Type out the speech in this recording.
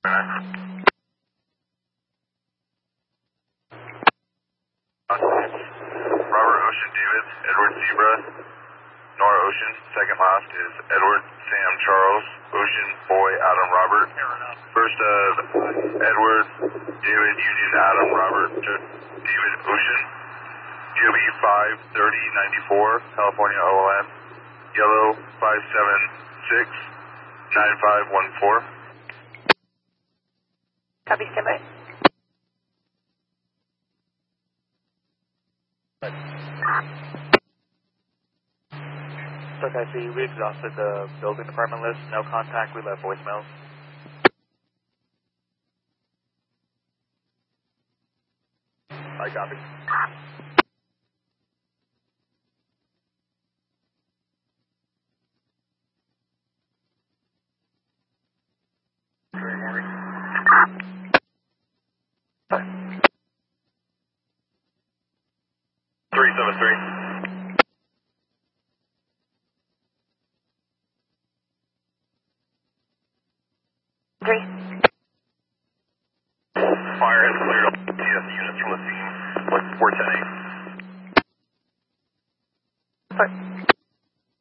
Robert Ocean David, Edward Zebra, Nora Ocean. Second last is Edward Sam Charles, Ocean Boy Adam Robert. First of Edward David Union Adam Robert David Ocean. GOB 53094, California OLM. Yellow 576 9514. Copy, standby. Okay, see, we exhausted the building department list. No contact. We left voicemails. I copy. Good morning. 373. Three. Fire has cleared all TS units from the scene. 410-8. Four.